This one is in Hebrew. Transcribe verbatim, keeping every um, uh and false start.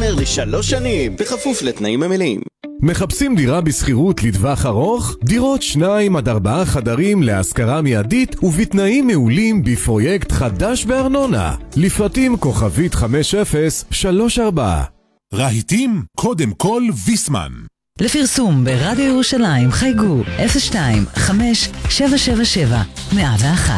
להישאר לשלוש שנים, בכפוף לתנאים המלאים. מחפשים דירה בסחירות לטווח ארוך? דירות שניים עד ארבעה חדרים להשכרה מיידית ובתנאים מעולים בפרויקט חדש בארנונה. לפרטים כוכבית חמש אפס שלוש ארבע. רהיטים קודם כל ויסמן. לפרסום ברדיו ירושלים חייגו אפס שתיים חמש שבע שבע שבע מאה ואחת.